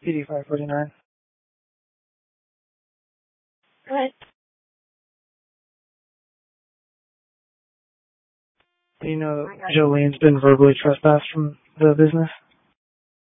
PD 549. Go ahead. Do you know Jolene's been verbally trespassed from the business?